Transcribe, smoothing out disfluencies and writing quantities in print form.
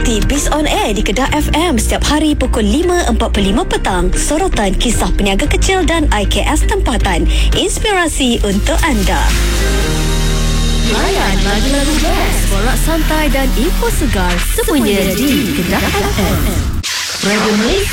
Ikuti Biz on Air di Kedah FM setiap hari pukul 5.45 petang. Sorotan kisah peniaga kecil dan IKS tempatan. Inspirasi untuk anda. Layan lagu-lagu best, borak santai dan info segar semuanya di Kedah FM. Radio Malaysia.